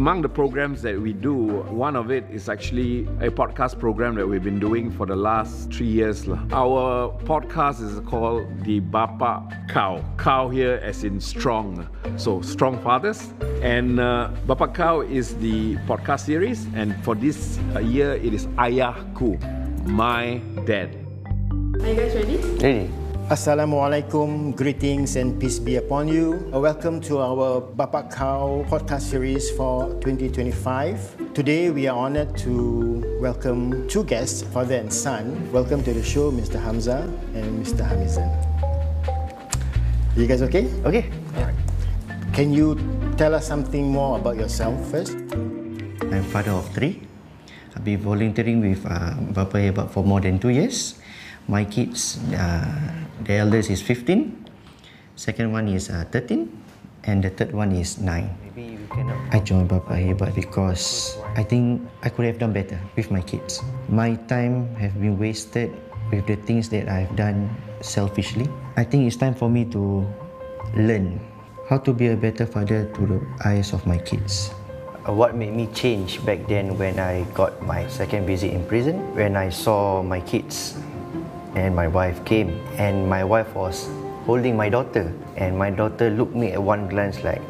Among the programs that we do, one of it is actually a podcast program that we've been doing for the last 3 years. Our podcast is called the Bapa Kau. Kau here as in strong. So, strong fathers. And Bapa Kau is the podcast series. And for this year, it is Ayahku, my dad. Are you guys ready? Ready. Assalamualaikum, greetings and peace be upon you. Welcome to our Bapa Kau podcast series for 2025. Today we are honored to welcome two guests, father and son. Welcome to the show, Mr. Hamza and Mr. Hamizan. You guys okay? Okay. Yeah. Can you tell us something more about yourself first? I'm father of 3. I've been volunteering with Bapa Hebat for more than 2 years. My kids, the eldest is 15, second one is 13, and the third one is 9. Maybe we cannot. I joined Bapa Hebat because I think I could have done better with my kids. My time have been wasted with the things that I've done selfishly. I think it's time for me to learn how to be a better father to the eyes of my kids. What made me change back then when I got my second visit in prison, when I saw my kids and my wife came, and my wife was holding my daughter, and my daughter looked me at one glance like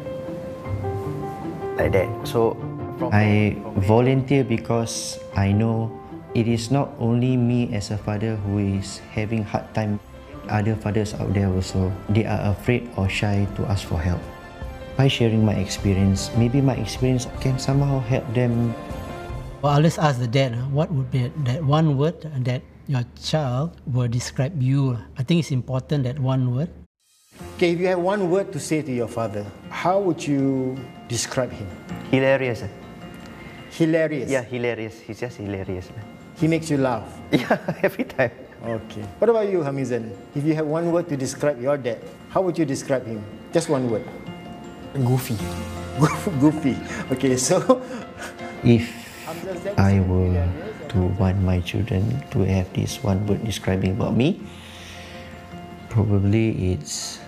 that. So I volunteer because I know it is not only me as a father who is having hard time. Other fathers out there also, they are afraid or shy to ask for help. By sharing my experience, maybe my experience can somehow help them. Well, I'll just ask the dad, what would be that one word that your child will describe you? I think it's important, that one word. Okay, if you have one word to say to your father, how would you describe him? hilarious. Hilarious? Yeah, hilarious. He's just hilarious. He makes you laugh? Yeah, every time. Okay. What about you, Hamizan? If you have one word to describe your dad, how would you describe him? Just one word. Goofy. Goofy. Okay, so If I were to want my children to have this one word describing about me, probably it's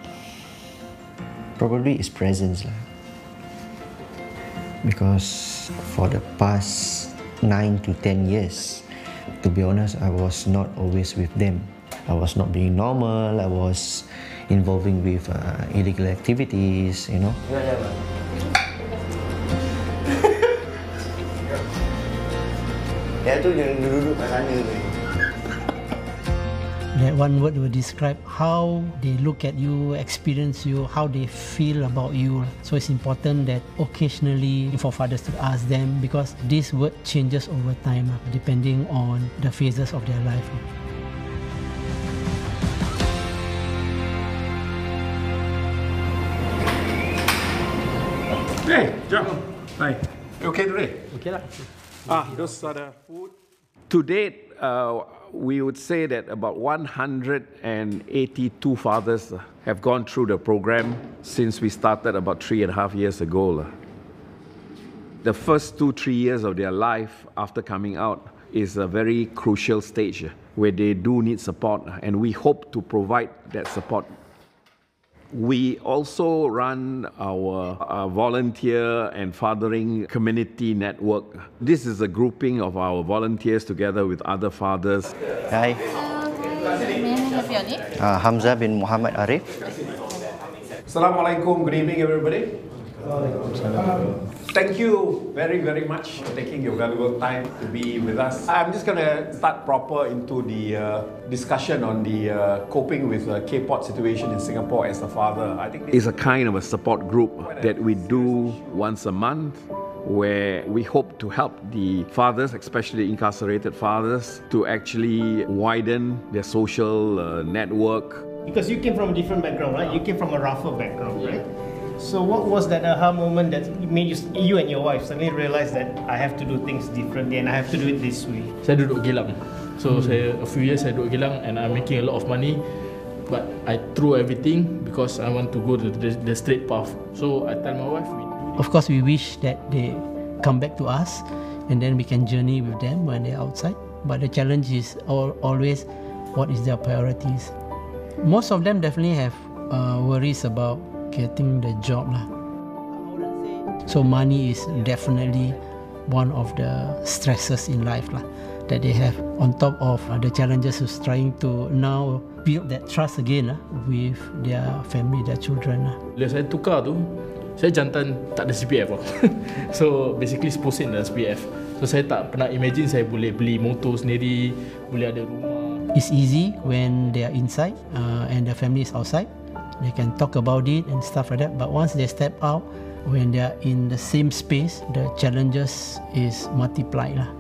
presence lah. Because for the past 9 to 10 years, to be honest, I was not always with them. I was not being normal. I was involving with illegal activities, you know. Dia tu dia duduk kat sana tu. That one word will describe how they look at you, experience you, how they feel about you. So it's important that occasionally for fathers to ask them, because this word changes over time depending on the phases of their life. Hey, John. Hi. You okay today? Okay lah. Those are the food. To date, we would say that about 182 fathers have gone through the program since we started about 3.5 years ago. The first 2-3 years of their life after coming out is a very crucial stage where they do need support, and we hope to provide that support. We also run our volunteer and fathering community network. This is a grouping of our volunteers together with other fathers. Hi. May I have your name? Hamza bin Muhammad Arif. Assalamualaikum, good evening everybody. Thank you very, very much for taking your valuable time to be with us. I'm just going to start proper into the discussion on the coping with the K-pop situation in Singapore as a father. I think it's a kind of a support group that we do once a month, where we hope to help the fathers, especially incarcerated fathers, to actually widen their social network. Because you came from a different background, right? You came from a rougher background, right? So what was that aha moment that made you and your wife suddenly realize that I have to do things differently and I have to do it this way? Saya duduk Geylang. So a few years saya duduk Geylang and I'm making a lot of money, but I threw everything because I want to go to the straight path. So I tell my wife, we do this. Of course, we wish that they come back to us and then we can journey with them when they're outside. But the challenge is always what is their priorities. Most of them definitely have worries about getting the job lah. So money is definitely one of the stresses in life lah, that they have, on top of the challenges who's trying to now build that trust again with their family, their children. Bila saya tukar tu, saya jantan tak ada CPF tau. So basically 10% dalam CPF. So saya tak pernah imagine saya boleh beli motor sendiri, boleh ada rumah. It's easy when they are inside and their family is outside. They can talk about it and stuff like that. But once they step out, when they are in the same space, the challenges is multiplied lah.